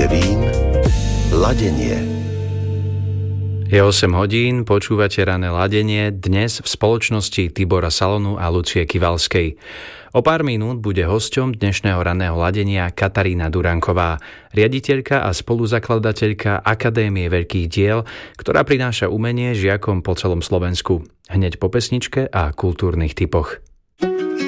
Devín, ladenie. Je 8 hodín, počúvate rané ladenie, dnes v spoločnosti Tibora Salonu a Lucie Kivalskej. O pár minút bude hosťom dnešného raného ladenia Katarína Duranková, riaditeľka a spoluzakladateľka Akadémie veľkých diel, ktorá prináša umenie žiakom po celom Slovensku. Hneď po pesničke a kultúrnych tipoch.